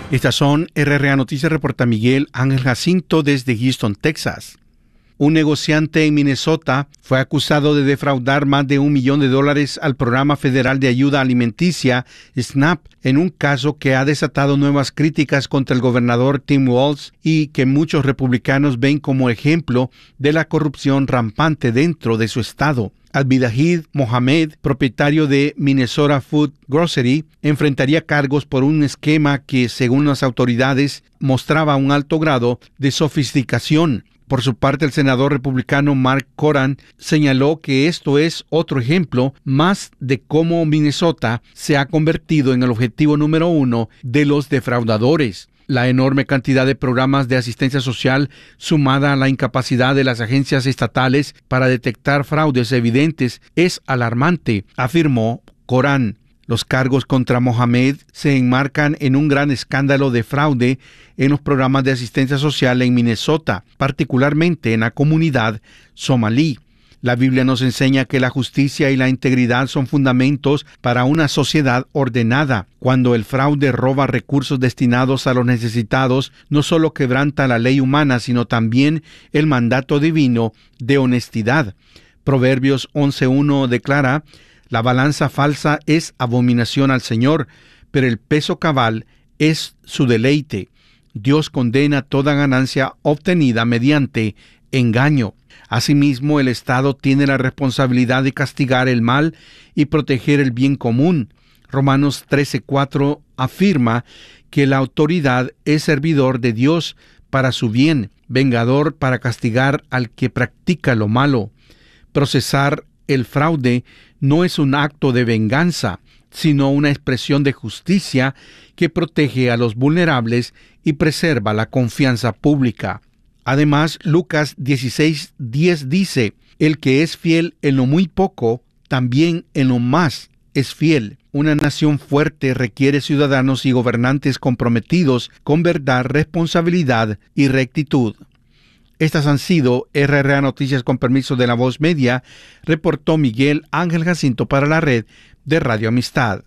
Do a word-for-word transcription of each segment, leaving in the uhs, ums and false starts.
Estas son R R A Noticias, reporta Miguel Ángel Jacinto desde Houston, Texas. Un negociante en Minnesota fue acusado de defraudar más de un millón de dólares al Programa Federal de Ayuda Alimenticia, SNAP, en un caso que ha desatado nuevas críticas contra el gobernador Tim Walz y que muchos republicanos ven como ejemplo de la corrupción rampante dentro de su estado. Abidahid Mohamed, propietario de Minnesota Food Grocery, enfrentaría cargos por un esquema que, según las autoridades, mostraba un alto grado de sofisticación. Por su parte, el senador republicano Mark Coran señaló que esto es otro ejemplo más de cómo Minnesota se ha convertido en el objetivo número uno de los defraudadores. La enorme cantidad de programas de asistencia social, sumada a la incapacidad de las agencias estatales para detectar fraudes evidentes, es alarmante, afirmó Coran. Los cargos contra Mohamed se enmarcan en un gran escándalo de fraude en los programas de asistencia social en Minnesota, particularmente en la comunidad somalí. La Biblia nos enseña que la justicia y la integridad son fundamentos para una sociedad ordenada. Cuando el fraude roba recursos destinados a los necesitados, no solo quebranta la ley humana, sino también el mandato divino de honestidad. Proverbios once uno declara: la balanza falsa es abominación al Señor, pero el peso cabal es su deleite. Dios condena toda ganancia obtenida mediante engaño. Asimismo, el Estado tiene la responsabilidad de castigar el mal y proteger el bien común. Romanos trece cuatro afirma que la autoridad es servidor de Dios para su bien, vengador para castigar al que practica lo malo. Procesar el fraude no es un acto de venganza, sino una expresión de justicia que protege a los vulnerables y preserva la confianza pública. Además, Lucas dieciséis diez dice: el que es fiel en lo muy poco, también en lo más es fiel. Una nación fuerte requiere ciudadanos y gobernantes comprometidos con verdad, responsabilidad y rectitud. Estas han sido R R A Noticias con permiso de La Voz Media, reportó Miguel Ángel Jacinto para la red de Radio Amistad.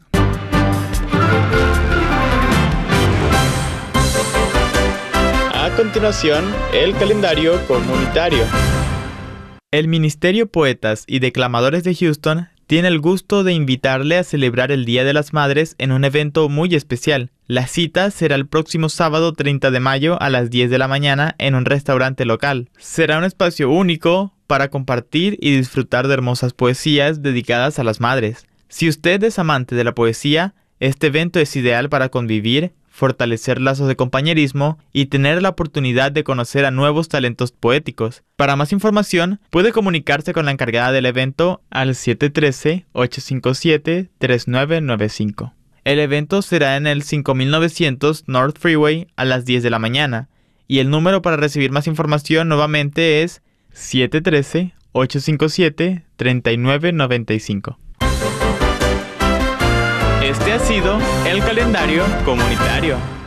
A continuación, el calendario comunitario. El Ministerio Poetas y Declamadores de Houston tiene el gusto de invitarle a celebrar el Día de las Madres en un evento muy especial. La cita será el próximo sábado treinta de mayo a las diez de la mañana en un restaurante local. Será un espacio único para compartir y disfrutar de hermosas poesías dedicadas a las madres. Si usted es amante de la poesía, este evento es ideal para convivir, fortalecer lazos de compañerismo y tener la oportunidad de conocer a nuevos talentos poéticos. Para más información, puede comunicarse con la encargada del evento al siete uno tres, ocho cinco siete, tres nueve nueve cinco. El evento será en el cinco mil novecientos North Freeway a las diez de la mañana y el número para recibir más información nuevamente es siete uno tres, ocho cinco siete, tres nueve nueve cinco. Este ha sido el calendario comunitario.